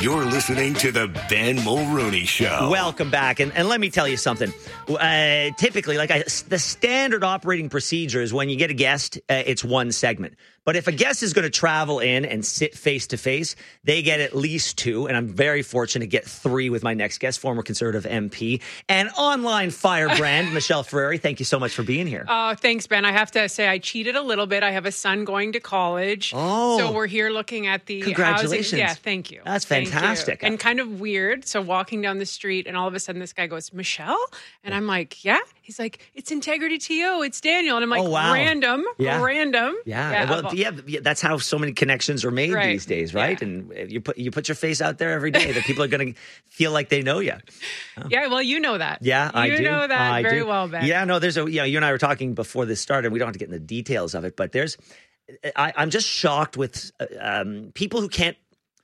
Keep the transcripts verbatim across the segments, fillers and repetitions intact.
You're listening to the Ben Mulrooney Show. Welcome back. And, and let me tell you something. Uh, typically, like I, the standard operating procedure is when you get a guest, uh, it's one segment. But if a guest is going to travel in and sit face to face, they get at least two. And I'm very fortunate to get three with my next guest, former Conservative M P and online firebrand, Michelle Ferreri. Thank you so much for being here. Oh, thanks, Ben. I have to say I cheated a little bit. I have a son going to college. Oh. So we're here looking at the Congratulations. housing. Yeah, thank you. That's Thank fantastic. you. And kind of weird. So walking down the street and all of a sudden this guy goes, Michelle? And I'm like, yeah. He's like, it's Integrity T O. It's Daniel. And I'm like, Oh, wow. random, Yeah. random. Yeah, Yeah, well, of- yeah, yeah, that's how so many connections are made Right. these days, right? Yeah. And you put you put your face out there every day that people are going to feel like they know you. Yeah, well, you know that. Yeah, I you do. You know that I very do. well, Ben. Yeah, no, there's a, you know, you and I were talking before this started. We don't have to get into the details of it, but there's, I, I'm just shocked with um, people who can't,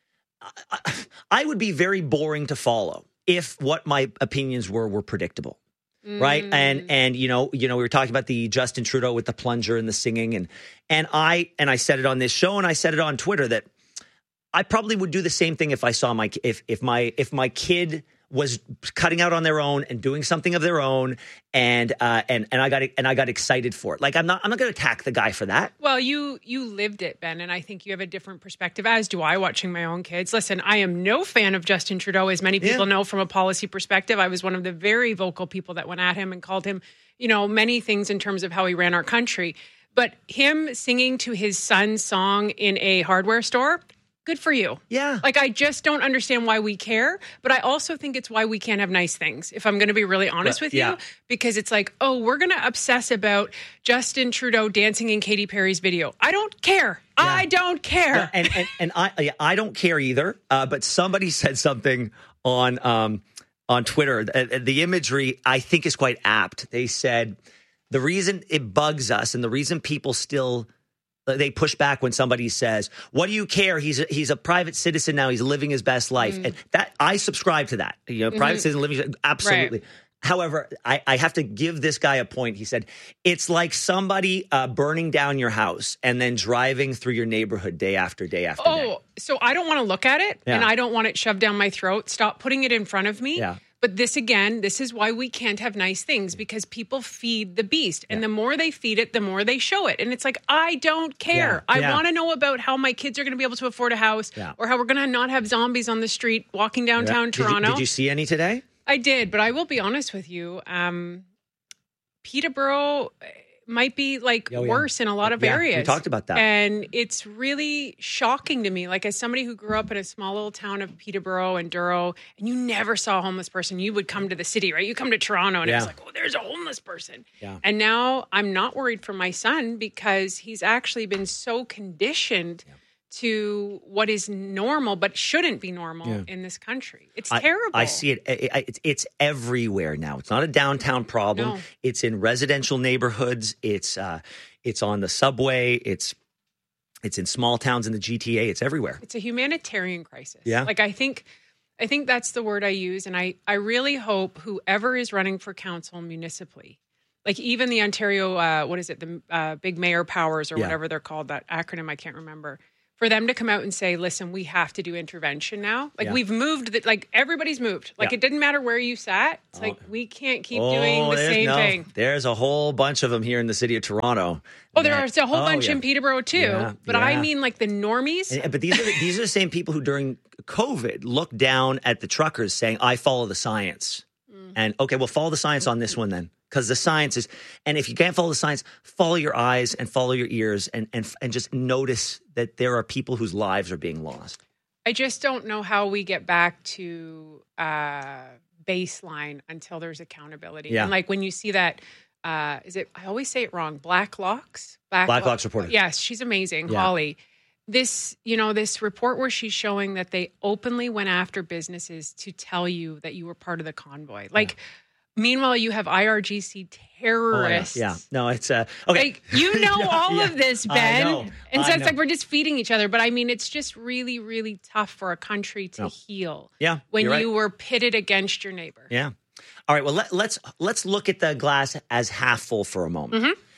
I, I would be very boring to follow if what my opinions were were predictable. Right. And, and, you know, you know, we were talking about the Justin Trudeau with the plunger and the singing and, and I, and I said it on this show and I said it on Twitter that I probably would do the same thing if I saw my, if, if my, if my kid was cutting out on their own and doing something of their own. And, uh, and, and I got, and I got excited for it. Like, I'm not, I'm not going to attack the guy for that. Well, you you lived it, Ben, and I think you have a different perspective, as do I, watching my own kids. Listen, I am no fan of Justin Trudeau, as many people Yeah. know from a policy perspective. I was one of the very vocal people that went at him and called him, you know, many things in terms of how he ran our country. But him singing to his son's song in a hardware store, good for you. Yeah. Like, I just don't understand why we care, but I also think it's why we can't have nice things, if I'm going to be really honest Right, with yeah. you, because it's like, oh, we're going to obsess about Justin Trudeau dancing in Katy Perry's video. I don't care. I don't care. Yeah, and, and, and I, yeah, I don't care either. Uh, but somebody said something on, um, on Twitter. Uh, the imagery I think is quite apt. They said the reason it bugs us and the reason people still they push back when somebody says, "What do you care? He's a, he's a private citizen now. He's living his best life." Mm. And that I subscribe to that. You know, mm-hmm. private citizen living absolutely. Right. However, I, I have to give this guy a point. He said, "It's like somebody uh, burning down your house and then driving through your neighborhood day after day after oh, day." Oh, so I don't want to look at it, yeah. and I don't want it shoved down my throat. Stop putting it in front of me. Yeah. But this, again, this is why we can't have nice things, because people feed the beast. And yeah. the more they feed it, the more they show it. And it's like, I don't care. Yeah. I yeah. want to know about how my kids are going to be able to afford a house yeah. or how we're going to not have zombies on the street walking downtown yeah. Toronto. Did you, did you see any today? I did, but I will be honest with you. Um, Peterborough might be like oh, yeah. worse in a lot of yeah, areas. We talked about that. And it's really shocking to me. Like, as somebody who grew up in a small little town of Peterborough and Douro, and you never saw a homeless person, you would come to the city, right? You come to Toronto and yeah. it was like, oh, there's a homeless person. Yeah. And now I'm not worried for my son, because he's actually been so conditioned yeah. to what is normal but shouldn't be normal yeah. in this country. It's I, terrible. I see it. It's, it's everywhere now. It's not a downtown problem. No. It's in residential neighborhoods. It's uh, it's on the subway. It's it's in small towns in the G T A. It's everywhere. It's a humanitarian crisis. Yeah. Like, I think I think that's the word I use. And I, I really hope whoever is running for council municipally, like even the Ontario, uh, what is it, the uh, big mayor powers or yeah. whatever they're called, that acronym I can't remember, for them to come out and say, listen, we have to do intervention now. Like yeah. we've moved, the, like everybody's moved. Like yeah. it didn't matter where you sat. It's oh. like, we can't keep oh, doing the same no, thing. There's a whole bunch of them here in the city of Toronto. Oh, there's a whole oh, bunch yeah. in Peterborough too. Yeah, but yeah. I mean like the normies. And, but these are, the, these are the same people who during COVID looked down at the truckers saying, I follow the science. Mm. And okay, well, follow the science on this one then. Because the science is, and if you can't follow the science, follow your eyes and follow your ears and, and, and just notice that there are people whose lives are being lost. I just don't know how we get back to uh, baseline until there's accountability. Yeah. And like when you see that, uh, is it, I always say it wrong, Blacklocks? Black Blacklocks reporter. Yes, she's amazing, yeah. Holly. This, you know, this report where she's showing that they openly went after businesses to tell you that you were part of the convoy. Like, yeah. Meanwhile, you have I R G C terrorists. Oh, yeah. yeah, no, it's uh, okay. Like, you know yeah, all yeah. of this, Ben, I know. and so I it's know. like we're just feeding each other. But I mean, it's just really, really tough for a country to no. heal. Yeah, when you right. were pitted against your neighbor. Yeah. All right. Well, let, let's let's look at the glass as half full for a moment. Mm-hmm.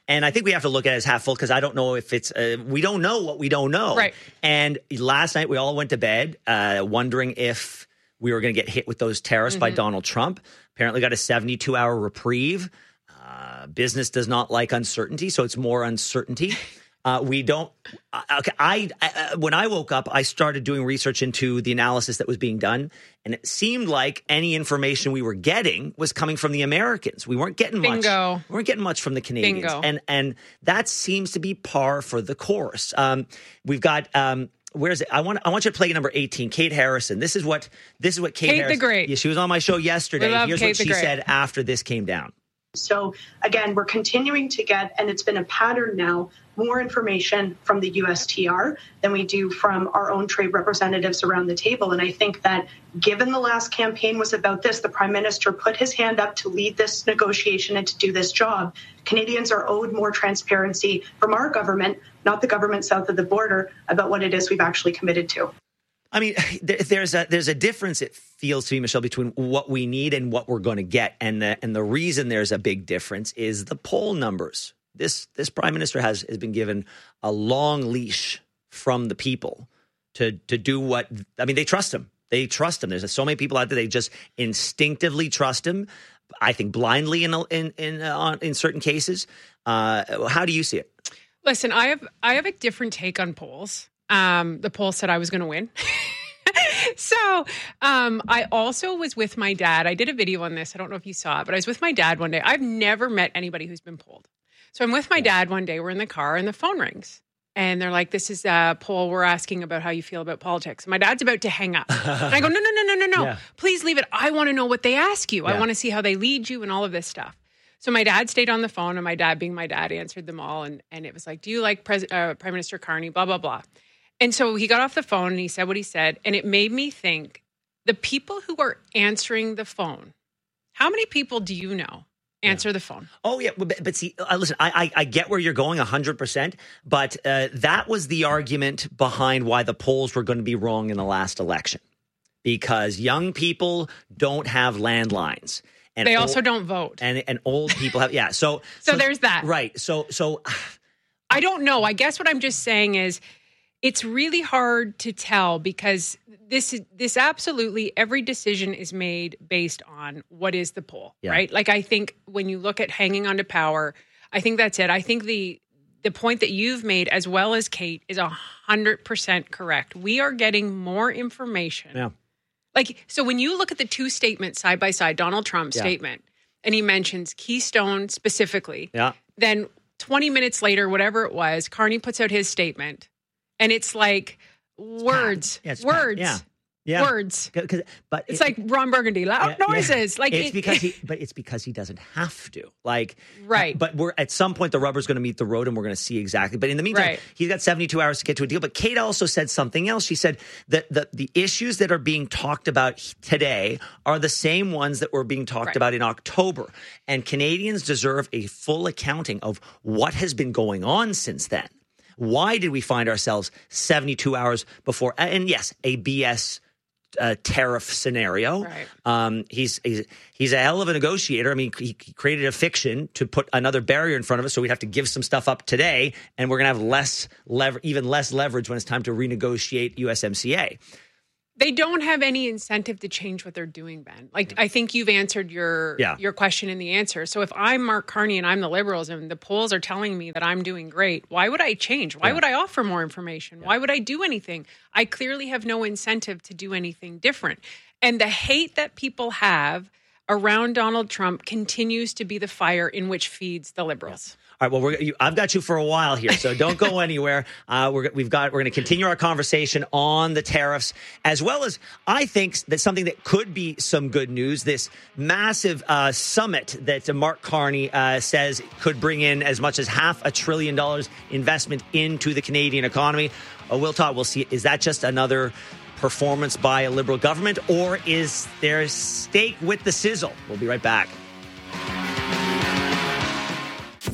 And I think we have to look at it as half full because I don't know if it's, uh, we don't know what we don't know. Right. And last night we all went to bed uh, wondering if we were going to get hit with those tariffs mm-hmm. by Donald Trump. Apparently got a seventy-two hour reprieve. Uh, business does not like uncertainty, so it's more uncertainty. Uh, we don't. Uh, okay, I, I when I woke up, I started doing research into the analysis that was being done, and it seemed like any information we were getting was coming from the Americans. We weren't getting Bingo. much. We weren't getting much from the Canadians, Bingo. and and that seems to be par for the course. Um, we've got. Um, Where is it? I want I want you to play number eighteen, Kate Harrison. This is what this is what Kate, Kate Harrison. the Great. Yeah, she was on my show yesterday. We love Here's Kate what the she Great. said after this came down. So again, we're continuing to get, and it's been a pattern now, more information from the U S T R than we do from our own trade representatives around the table. And I think that given the last campaign was about this, the Prime Minister put his hand up to lead this negotiation and to do this job. Canadians are owed more transparency from our government, not the government south of the border, about what it is we've actually committed to. I mean, there's a there's a difference, it feels to me, Michelle, between what we need and what we're going to get. And the, and the reason there's a big difference is the poll numbers. This this prime minister has, has been given a long leash from the people to to do what, I mean, they trust him. They trust him. There's so many people out there, they just instinctively trust him. I think blindly in in in, uh, in certain cases. Uh, how do you see it? Listen, I have I have a different take on polls. Um, the poll said I was going to win. So um, I also was with my dad. I did a video on this. I don't know if you saw it, but I was with my dad one day. I've never met anybody who's been polled. So I'm with my dad one day. We're in the car and the phone rings. And they're like, this is a poll. We're asking about how you feel about politics. And my dad's about to hang up. And I go, no, no, no, no, no, no. Yeah. Please leave it. I want to know what they ask you. Yeah. I want to see how they lead you and all of this stuff. So my dad stayed on the phone, and my dad, being my dad, answered them all. And, and it was like, do you like Pres- uh, Prime Minister Carney? Blah, blah, blah. And so he got off the phone and he said what he said. And it made me think, the people who are answering the phone, how many people do you know answer yeah. the phone? Oh, yeah. But, but see, uh, listen, I, I I get where you're going one hundred percent. But uh, that was the argument behind why the polls were going to be wrong in the last election. Because young people don't have landlines. And they old, also don't vote. And and old people have, yeah. So, so, so there's that. Right. So, so I don't know. I guess what I'm just saying is, it's really hard to tell because this is this absolutely every decision is made based on what is the poll, yeah. right? Like I think when you look at hanging on to power, I think that's it. I think the the point that you've made, as well as Kate, is a hundred percent correct. We are getting more information. Yeah. Like so, when you look at the two statements side by side, Donald Trump's yeah. statement, and he mentions Keystone specifically. Yeah. Then twenty minutes later, whatever it was, Carney puts out his statement. And it's like words, yeah, it's words, yeah. Yeah. words. Cause, but it's it, like Ron Burgundy, loud yeah, noises. Yeah. Like it's it, because he, but it's because he doesn't have to. Like, right. But we're at some point the rubber's going to meet the road, and we're going to see exactly. But in the meantime, right. he's got seventy-two hours to get to a deal. But Kate also said something else. She said that the the issues that are being talked about today are the same ones that were being talked right. about in October, and Canadians deserve a full accounting of what has been going on since then. Why did we find ourselves seventy-two hours before? And yes, a B S uh, tariff scenario. Right. Um, he's, he's he's a hell of a negotiator. I mean, he created a fiction to put another barrier in front of us, so we'd have to give some stuff up today, and we're going to have less lever, even less leverage when it's time to renegotiate U S M C A. They don't have any incentive to change what they're doing, Ben. Like, I think you've answered your yeah. your question in the answer. So if I'm Mark Carney and I'm the Liberals and the polls are telling me that I'm doing great, why would I change? Why yeah. would I offer more information? Yeah. Why would I do anything? I clearly have no incentive to do anything different. And the hate that people have around Donald Trump continues to be the fire in which feeds the Liberals. Yeah. All right. Well, we're, you, I've got you for a while here, so don't go anywhere. Uh, we're, we've got we're going to continue our conversation on the tariffs, as well as I think that something that could be some good news. This massive uh, summit that Mark Carney uh, says could bring in as much as half a trillion dollars investment into the Canadian economy. Uh, we'll talk. We'll see. Is that just another performance by a Liberal government, or is there steak with the sizzle? We'll be right back.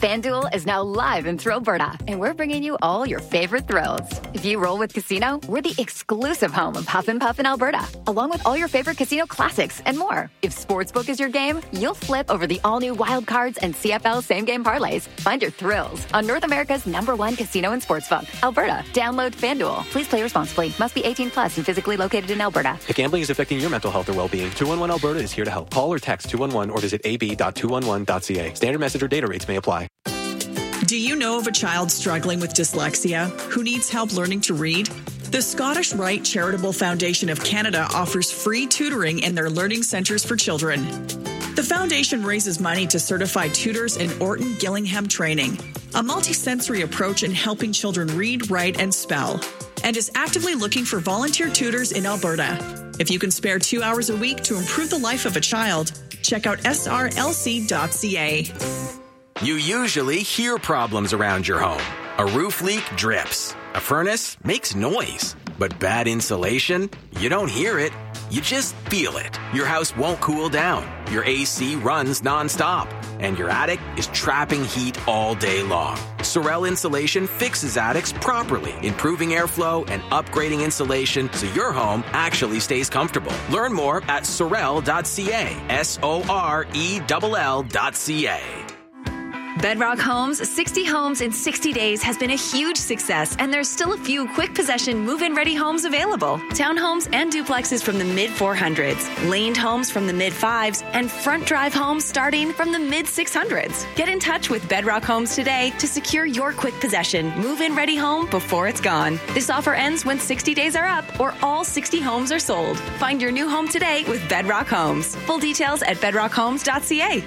FanDuel is now live in Thrillberta, and we're bringing you all your favorite thrills. If you roll with Casino, we're the exclusive home of Huff and Puff in Alberta, along with all your favorite casino classics and more. If Sportsbook is your game, you'll flip over the all-new Wild Cards and C F L same-game parlays. Find your thrills on North America's number one casino and sportsbook, Alberta. Download FanDuel. Please play responsibly. Must be eighteen plus and physically located in Alberta. If gambling is affecting your mental health or well-being, two one one Alberta is here to help. Call or text two one one or visit a b dot two one one dot c a. Standard message or data rates may apply. Do you know of a child struggling with dyslexia who needs help learning to read? The Scottish Rite Charitable Foundation of Canada offers free tutoring in their learning centres for children. The foundation raises money to certify tutors in Orton Gillingham training, a multisensory approach in helping children read, write, and spell, and is actively looking for volunteer tutors in Alberta. If you can spare two hours a week to improve the life of a child, check out s r l c dot c a. You usually hear problems around your home. A roof leak drips. A furnace makes noise. But bad insulation? You don't hear it. You just feel it. Your house won't cool down. Your A C runs nonstop. And your attic is trapping heat all day long. Sorel Insulation fixes attics properly, improving airflow and upgrading insulation so your home actually stays comfortable. Learn more at sorel dot c a. S O R E L L dot C A. Bedrock Homes, sixty homes in sixty days has been a huge success, and there's still a few quick possession move-in ready homes available. Townhomes and duplexes from the mid four hundreds, laned homes from the mid fives, and front drive homes starting from the mid six hundreds. Get in touch with Bedrock Homes today to secure your quick possession move-in ready home before it's gone. This offer ends when sixty days are up or all sixty homes are sold. Find your new home today with Bedrock Homes. Full details at bedrock homes dot c a.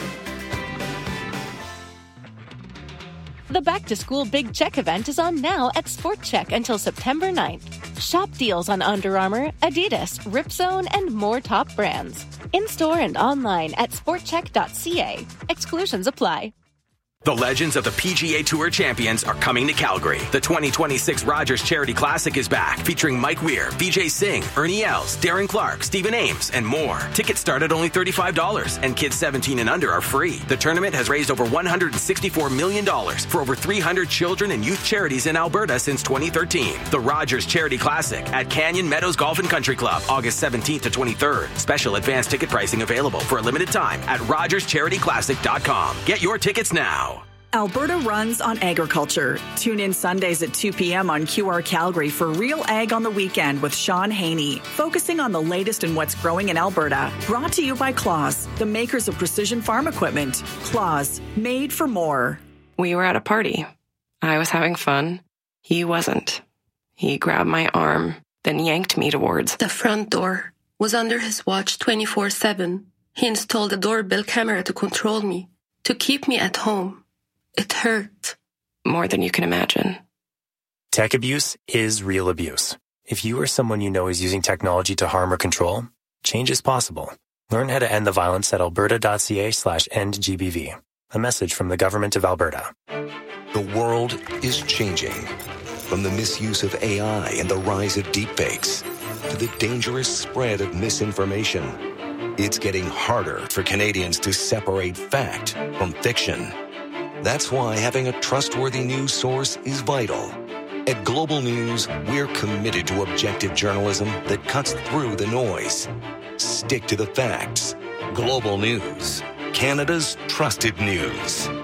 The back-to-school Big Check event is on now at Sport Check until September ninth. Shop deals on Under Armour, Adidas, Ripzone, and more top brands. In-store and online at sport check dot c a. Exclusions apply. The legends of the P G A Tour champions are coming to Calgary. The twenty twenty-six Rogers Charity Classic is back, featuring Mike Weir, Vijay Singh, Ernie Els, Darren Clark, Stephen Ames, and more. Tickets start at only thirty-five dollars, and kids seventeen and under are free. The tournament has raised over one hundred sixty-four million dollars for over three hundred children and youth charities in Alberta since twenty thirteen. The Rogers Charity Classic at Canyon Meadows Golf and Country Club, August seventeenth to twenty-third. Special advanced ticket pricing available for a limited time at rogers charity classic dot com. Get your tickets now. Alberta runs on agriculture. Tune in Sundays at two p.m. on Q R Calgary for Real Ag on the Weekend with Sean Haney, focusing on the latest in what's growing in Alberta. Brought to you by Claus, the makers of precision farm equipment. Claus, made for more. We were at a party. I was having fun. He wasn't. He grabbed my arm, then yanked me towards the front door. Was under his watch twenty-four seven. He installed a doorbell camera to control me, to keep me at home. It hurt. More than you can imagine. Tech abuse is real abuse. If you or someone you know is using technology to harm or control, change is possible. Learn how to end the violence at alberta dot c a slash end G B V. A message from the Government of Alberta. The world is changing. From the misuse of A I and the rise of deepfakes to the dangerous spread of misinformation, it's getting harder for Canadians to separate fact from fiction. That's why having a trustworthy news source is vital. At Global News, we're committed to objective journalism that cuts through the noise. Stick to the facts. Global News, Canada's trusted news.